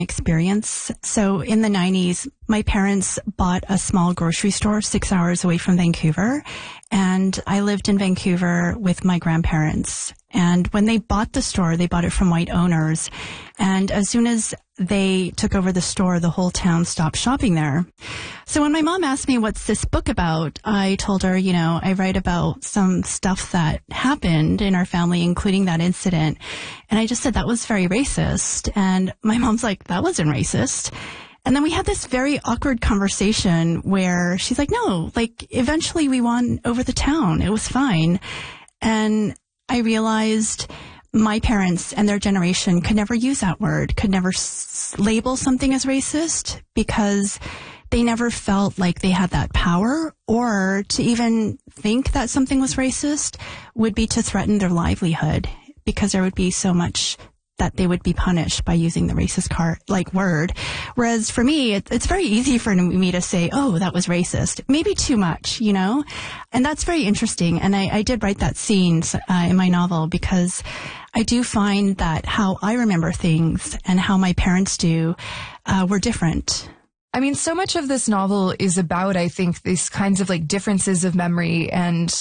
experience. So in the 90s, my parents bought a small grocery store 6 hours away from Vancouver. And I lived in Vancouver with my grandparents. And when they bought the store, they bought it from white owners. And as soon as they took over the store, the whole town stopped shopping there. So when my mom asked me, what's this book about? I told her, I write about some stuff that happened in our family, including that incident. And I just said that was very racist. And my mom's like, that wasn't racist. And then we had this very awkward conversation where she's like, no, eventually we won over the town. It was fine. And I realized my parents and their generation could never use that word, could never label something as racist because they never felt like they had that power, or to even think that something was racist would be to threaten their livelihood, because there would be so much that they would be punished by using the racist word. Whereas for me, it's very easy for me to say, oh, that was racist. Maybe too much, And that's very interesting. And I did write that scene in my novel because I do find that how I remember things and how my parents do were different. I mean, so much of this novel is about, I think, these kinds of differences of memory. And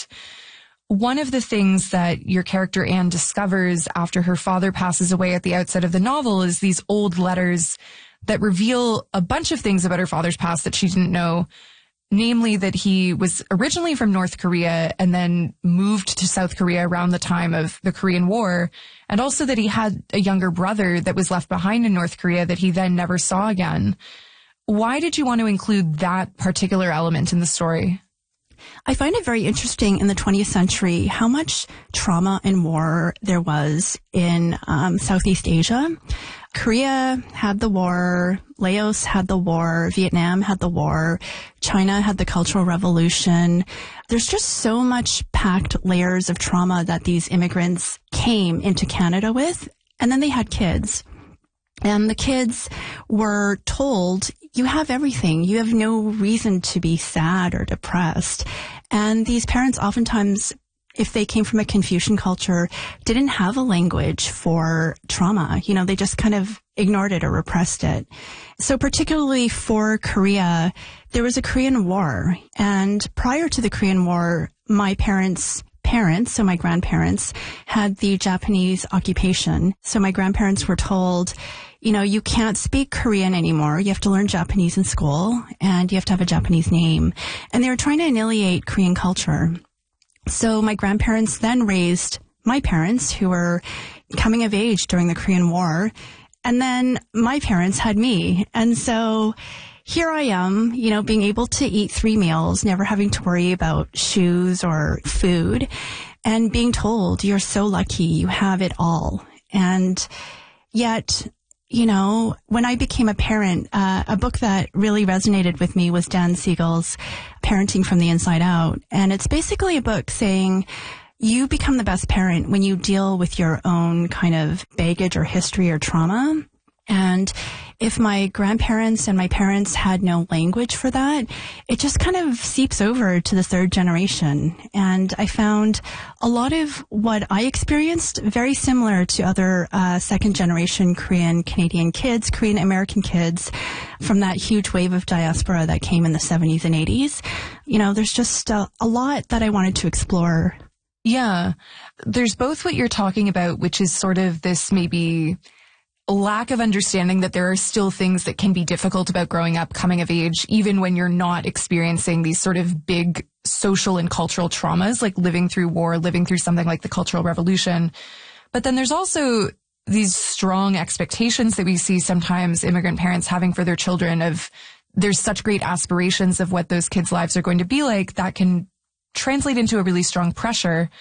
one of the things that your character Anne discovers after her father passes away at the outset of the novel is these old letters that reveal a bunch of things about her father's past that she didn't know. Namely, that he was originally from North Korea and then moved to South Korea around the time of the Korean War. And also that he had a younger brother that was left behind in North Korea that he then never saw again. Why did you want to include that particular element in the story? I find it very interesting in the 20th century how much trauma and war there was in Southeast Asia. Korea had the war, Laos had the war, Vietnam had the war, China had the Cultural Revolution. There's just so much packed layers of trauma that these immigrants came into Canada with, and then they had kids. And the kids were told, you have everything. You have no reason to be sad or depressed. And these parents oftentimes, if they came from a Confucian culture, didn't have a language for trauma. They just kind of ignored it or repressed it. So particularly for Korea, there was a Korean War. And prior to the Korean War, my parents, so my grandparents, had the Japanese occupation. So my grandparents were told, you can't speak Korean anymore. You have to learn Japanese in school, and you have to have a Japanese name. And they were trying to annihilate Korean culture. So my grandparents then raised my parents, who were coming of age during the Korean War. And then my parents had me. And so here I am, being able to eat 3 meals, never having to worry about shoes or food, and being told you're so lucky, you have it all. And yet, when I became a parent, a book that really resonated with me was Dan Siegel's Parenting from the Inside Out. And it's basically a book saying you become the best parent when you deal with your own kind of baggage or history or trauma. And if my grandparents and my parents had no language for that, it just kind of seeps over to the third generation. And I found a lot of what I experienced very similar to other second generation Korean Canadian kids, Korean American kids from that huge wave of diaspora that came in the 70s and 80s. There's just a lot that I wanted to explore. Yeah. There's both what you're talking about, which is sort of this maybe lack of understanding that there are still things that can be difficult about growing up, coming of age, even when you're not experiencing these sort of big social and cultural traumas, like living through war, living through something like the Cultural Revolution. But then there's also these strong expectations that we see sometimes immigrant parents having for their children of there's such great aspirations of what those kids' lives are going to be like that can translate into a really strong pressure.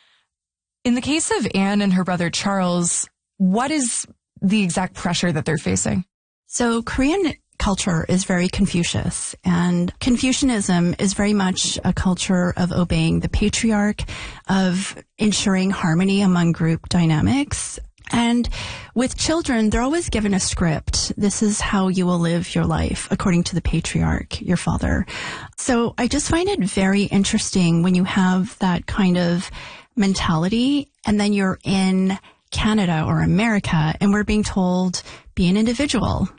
In the case of Anne and her brother Charles, what is the exact pressure that they're facing? So Korean culture is very Confucius, and Confucianism is very much a culture of obeying the patriarch, of ensuring harmony among group dynamics. And with children, they're always given a script. This is how you will live your life according to the patriarch, your father. So I just find it very interesting when you have that kind of mentality and then you're in Canada or America, and we're being told, be an individual,